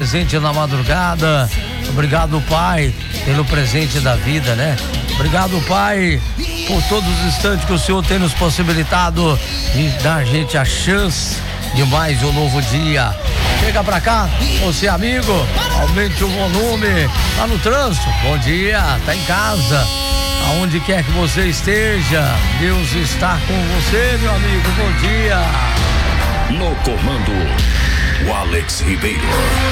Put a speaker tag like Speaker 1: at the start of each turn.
Speaker 1: presente na madrugada. Obrigado, Pai, pelo presente da vida, né? Obrigado, Pai, por todos os instantes que o Senhor tem nos possibilitado de dar a gente a chance de mais um novo dia. Chega pra cá, você amigo, aumente o volume. Tá no trânsito, bom dia, tá em casa, aonde quer que você esteja, Deus está com você, meu amigo, bom dia.
Speaker 2: No comando, o Alex Ribeiro.